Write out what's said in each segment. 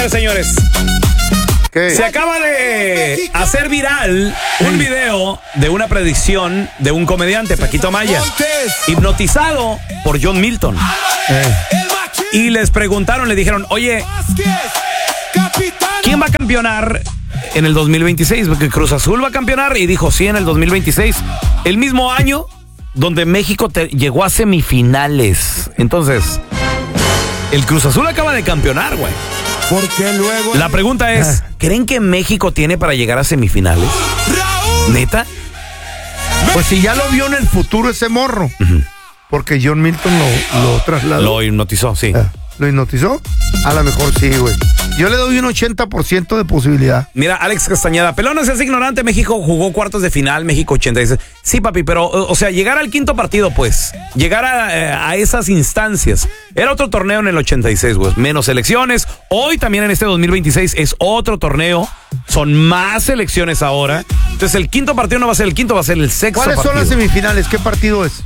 señores. ¿Qué? Se acaba de hacer viral un video de una predicción de un comediante, Paquito Maya, hipnotizado por John Milton. Y les preguntaron, le dijeron, oye, ¿quién va a campeonar en el 2026? Porque Cruz Azul va a campeonar, y dijo, sí, en el 2026. El mismo año donde México llegó a semifinales. Entonces, el Cruz Azul acaba de campeonar, güey. Porque luego... La pregunta es, ¿creen que México tiene para llegar a semifinales? ¿Neta? Pues si ya lo vio en el futuro ese morro. Porque John Milton lo trasladó. Lo hipnotizó, sí. ¿Lo hipnotizó? A lo mejor sí, güey. Yo le doy un 80% de posibilidad. Mira, Alex Castañeda, pelón, no seas ignorante, México jugó cuartos de final, México 86. Sí, papi, pero, o sea, llegar al quinto partido, pues, llegar a esas instancias. Era otro torneo en el 86, güey, menos selecciones. Hoy también en este 2026 es otro torneo, son más selecciones ahora. Entonces el quinto partido no va a ser el quinto, va a ser el sexto partido. ¿Cuáles son las semifinales? ¿Qué partido es?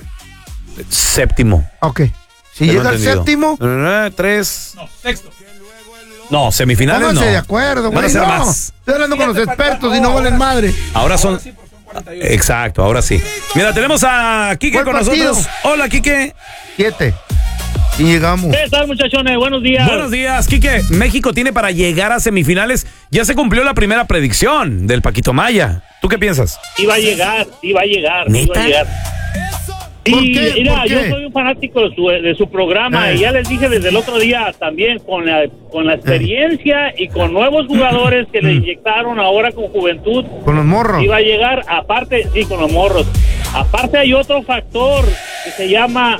Séptimo. Ok. Si llega al séptimo... Sexto. No, semifinales Pónganse no. de acuerdo, van a güey. ser No. más. Estoy hablando con los expertos y no valen madre. Ahora son... Exacto, ahora sí. Mira, tenemos a Quique con nosotros. Hola, Quique. 7. Y llegamos. ¿Qué tal, muchachones? Buenos días. Buenos días, Quique. México tiene para llegar a semifinales. Ya se cumplió la primera predicción del Paquito Maya. ¿Tú qué piensas? Iba a llegar. ¿Neta? Iba a llegar. ¿Por Y qué? mira, ¿Por yo qué? soy un fanático de su programa y ya les dije desde el otro día también con la experiencia y con nuevos jugadores que le inyectaron ahora con juventud. Con los morros. Iba a llegar, aparte, sí, con los morros. Aparte hay otro factor que se llama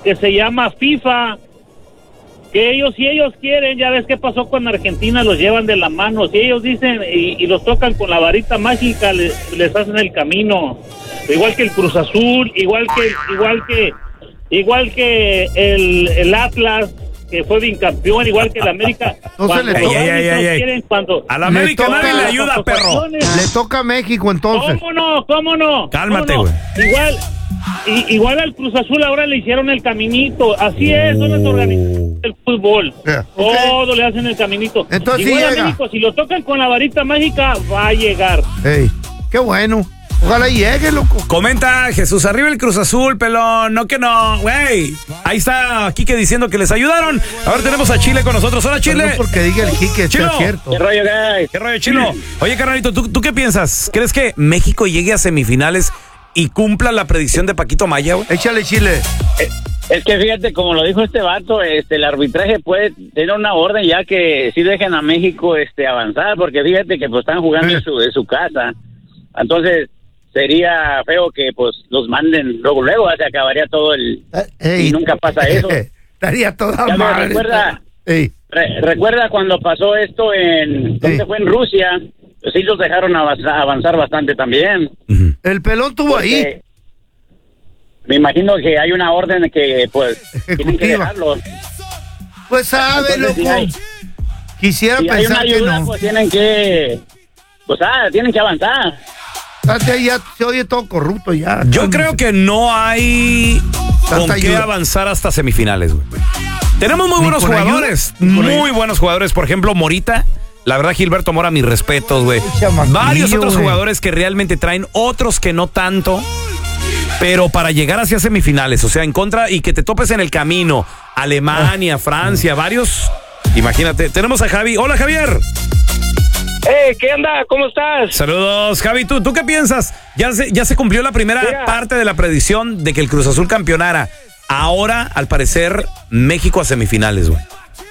FIFA, que si ellos quieren, ya ves qué pasó con Argentina, los llevan de la mano. Si ellos dicen y los tocan con la varita mágica, les hacen el camino. Igual que el Cruz Azul, igual que el Atlas, que fue bicampeón, igual que el América. A la América nadie le ayuda, perro. Le toca a México entonces. ¿Cómo no? Cálmate, güey. Igual al Cruz Azul ahora le hicieron el caminito. Así es, son las organizaciones del fútbol. Todo le hacen el caminito. Entonces igual sí a llega. México, si lo tocan con la varita mágica, va a llegar. Ey, qué bueno. Ojalá llegue, loco. Comenta Jesús, arriba el Cruz Azul, pelón. No que no, güey. Ahí está Quique diciendo que les ayudaron. Ahora tenemos a Chile con nosotros. Hola, Chile. No porque diga el Quique, Chilo. es cierto. ¿Qué rollo, guys? ¿Qué rollo, Chilo? Oye, carnalito, ¿tú qué piensas? ¿Crees que México llegue a semifinales y cumpla la predicción de Paquito Maya, güey? Échale, Chile. Es que fíjate, como lo dijo este vato, el arbitraje puede tener una orden ya que sí dejen a México avanzar, porque fíjate que pues están jugando en su casa. Entonces sería feo que pues los manden luego se acabaría todo y nunca pasa eso. Estaría toda Ya me madre. recuerda cuando pasó esto ¿dónde fue? En Rusia. Pues sí los dejaron avanzar bastante también. El pelón tuvo ahí. Me imagino que hay una orden que pues tienen que dejarlos. Pues sabe, Entonces, loco. Quisiera si hay una pensar que ayuda, no. pues tienen que avanzar. Ya se oye todo corrupto ya. Yo creo que no hay con qué ayuda. avanzar hasta semifinales, güey. Tenemos muy buenos jugadores, muy buenos jugadores. Por ejemplo, Morita. La verdad, Gilberto Mora, mis respetos, güey. Varios otros jugadores que realmente traen, otros que no tanto. Pero para llegar hacia semifinales, o sea, en contra y que te topes en el camino. Alemania, Francia, varios. Imagínate. Tenemos a Javi. Hola, Javier. ¿Qué onda? ¿Cómo estás? Saludos, Javi. ¿Tú qué piensas? Ya se cumplió la primera parte de la predicción de que el Cruz Azul campeonara. Ahora, al parecer, México a semifinales, güey.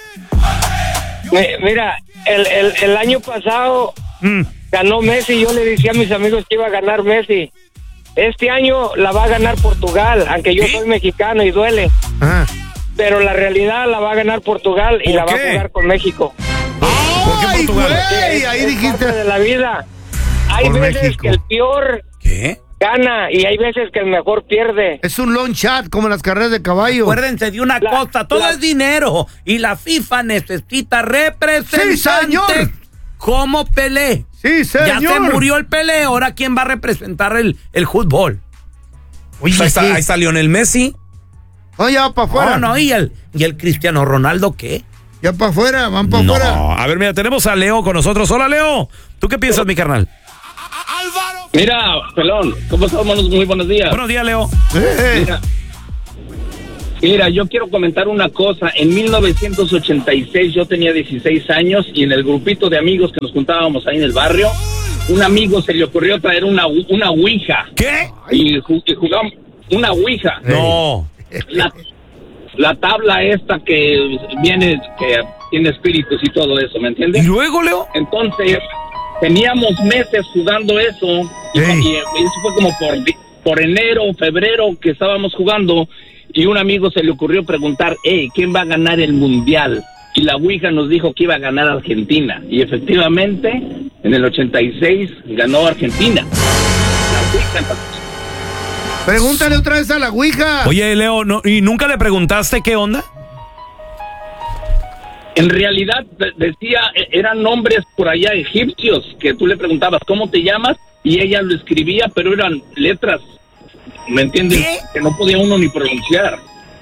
Mira, el año pasado ganó Messi. Yo le decía a mis amigos que iba a ganar Messi. Este año la va a ganar Portugal, aunque yo soy mexicano y duele. Ajá. Pero la realidad la va a ganar Portugal y la va a jugar con México. ¿Por qué Portugal? Güey, ahí dijiste. De la vida. Hay Por veces México. que el peor gana y hay veces que el mejor pierde. Es un long shot como las carreras de caballo. Acuérdense de una cosa, todo es dinero y la FIFA necesita representantes. Sí, señor. Como Pelé. Sí, señor. Ya se murió el Pelé, ahora ¿quién va a representar el fútbol? Oye, Pues ahí está Lionel Messi. Oh, ya para afuera. No, ¿y el Cristiano Ronaldo qué? Ya para afuera, van para afuera. A ver, mira, tenemos a Leo con nosotros. Hola, Leo. ¿Tú qué piensas, mi carnal? Mira, pelón, ¿cómo estamos? Muy buenos días. Buenos días, Leo. Mira, yo quiero comentar una cosa. En 1986 yo tenía 16 años y en el grupito de amigos que nos juntábamos ahí en el barrio, un amigo se le ocurrió traer una ouija. ¿Qué? Y jugamos una ouija. No. La tabla esta que viene, que tiene espíritus y todo eso, ¿me entiendes? ¿Y luego, Leo? Entonces, teníamos meses jugando eso y eso fue como por enero, febrero que estábamos jugando y un amigo se le ocurrió preguntar, ¿quién va a ganar el mundial? Y la ouija nos dijo que iba a ganar Argentina y efectivamente en el 86 ganó Argentina. La ouija. Pregúntale otra vez a la ouija. Oye, Leo, ¿y nunca le preguntaste qué onda? En realidad decía, eran nombres por allá egipcios, que tú le preguntabas, ¿cómo te llamas? Y ella lo escribía, pero eran letras, ¿me entiendes? ¿Qué? Que no podía uno ni pronunciar.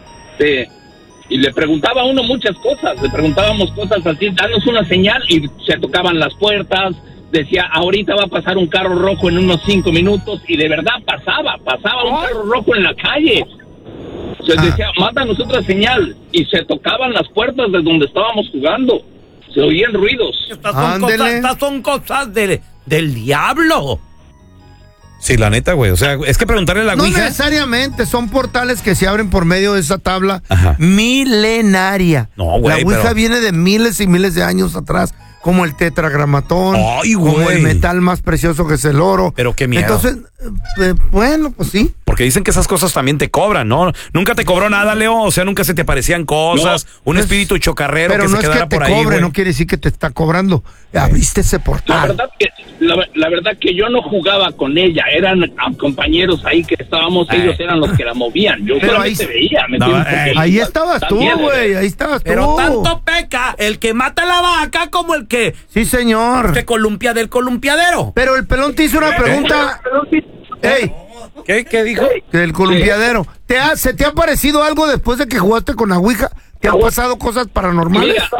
Y le preguntaba a uno muchas cosas, le preguntábamos cosas así, danos una señal, y se tocaban las puertas, decía, ahorita va a pasar un carro rojo en unos 5 minutos, y de verdad pasaba un carro rojo en la calle. Se decía, mándanos otra señal, y se tocaban las puertas de donde estábamos jugando, se oían ruidos. Estas son cosas del diablo. Sí, la neta, güey, o sea, es que preguntarle a la ouija. No necesariamente, son portales que se abren por medio de esa tabla milenaria. No, güey, la ouija viene de miles y miles de años atrás, como el tetragramatón, como el metal más precioso que es el oro. Pero qué miedo. Entonces, bueno, pues sí. Porque dicen que esas cosas también te cobran, ¿no? ¿Nunca te cobró nada, Leo? O sea, ¿nunca se te aparecían cosas? Un espíritu chocarrero que se quedara por ahí, güey. Pero no es que te cobre, no quiere decir que te está cobrando. Abriste ese portal. La verdad que yo no jugaba con ella, eran compañeros ahí que estábamos, ellos eran los que la movían. Yo solamente veía, ¿me entiendes? Ahí estabas tú, güey, ahí estabas tú. Pero tanto peca el que mata la vaca como el que... Sí, señor. Que columpia del columpiadero. Pero el pelón te hizo una pregunta. Ey. ¿Qué dijo? Del columpiadero. ¿Se te ha parecido algo después de que jugaste con la ouija? ¿Te han pasado cosas paranormales? Mira,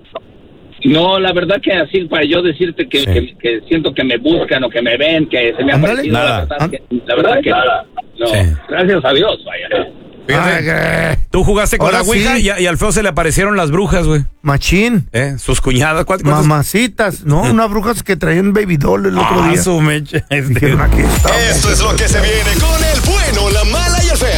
no, la verdad que así para yo decirte que siento que me buscan o que me ven, que se me ha parecido, la verdad que no. Gracias a Dios, vaya. Tú jugaste con la ouija y al feo se le aparecieron las brujas, güey. Machín. Sus cuñadas. Mamacitas, ¿no? Unas brujas que traían baby doll el otro día. Su mecha. Dijeron, aquí está. Esto es lo que se viene con el bueno, la mala y el feo.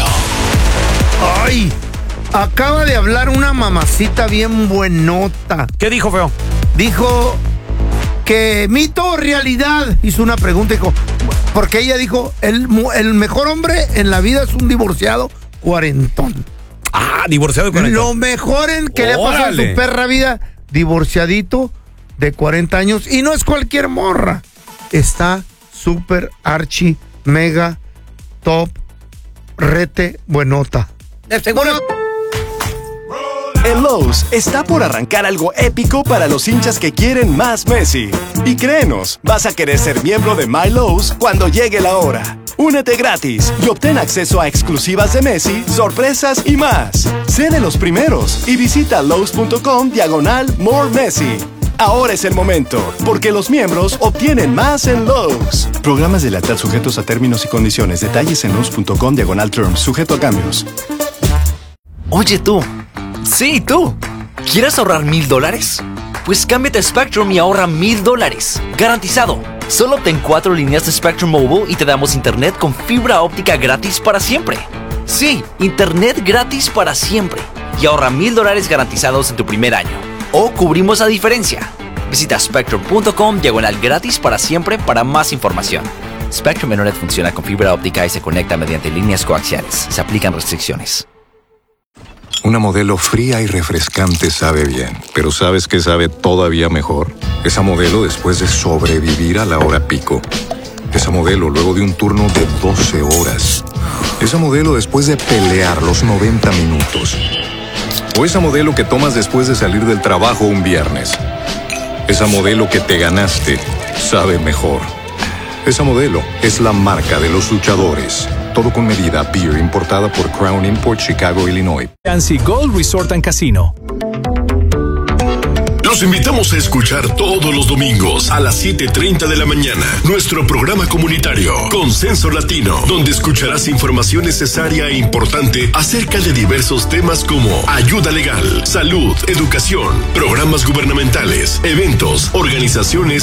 Ay, acaba de hablar una mamacita bien buenota. ¿Qué dijo, feo? Dijo que mito o realidad. Hizo una pregunta, dijo, porque ella dijo, el mejor hombre en la vida es un divorciado cuarentón. Divorciado cuarentón. Lo mejor en que le ha pasado en su perra vida, divorciadito de 40 años. Y no es cualquier morra. Está súper archi, mega, top, rete, buenota. Seguro. En Lowe's está por arrancar algo épico para los hinchas que quieren más Messi. Y créenos, vas a querer ser miembro de My Lowe's cuando llegue la hora. Únete gratis y obtén acceso a exclusivas de Messi, sorpresas y más. Sé de los primeros y visita Lowe's.com/More Messi. Ahora es el momento, porque los miembros obtienen más en Lowe's. Programas de lealtad sujetos a términos y condiciones. Detalles en Lowe's.com/Terms, sujeto a cambios. Oye tú, sí tú, ¿quieres ahorrar $1,000? Pues cámbiate a Spectrum y ahorra $1,000, garantizado. Solo obtén 4 líneas de Spectrum Mobile y te damos internet con fibra óptica gratis para siempre. Sí, internet gratis para siempre. Y ahorra $1,000 garantizados en tu primer año. O cubrimos la diferencia. Visita Spectrum.com/gratis para siempre para más información. Spectrum Internet funciona con fibra óptica y se conecta mediante líneas coaxiales. Se aplican restricciones. Una Modelo fría y refrescante sabe bien, pero ¿sabes qué sabe todavía mejor? Esa Modelo después de sobrevivir a la hora pico. Esa Modelo luego de un turno de 12 horas. Esa Modelo después de pelear los 90 minutos. O esa Modelo que tomas después de salir del trabajo un viernes. Esa Modelo que te ganaste sabe mejor. Esa Modelo es la marca de los luchadores. Todo con medida. Beer importada por Crown Import, Chicago, Illinois. Yancy Gold Resort and Casino. Los Los invitamos a escuchar todos los domingos a las 7:30 de la mañana nuestro programa comunitario Consenso Latino, donde escucharás información necesaria e importante acerca de diversos temas como ayuda legal, salud, educación, programas gubernamentales, eventos, organizaciones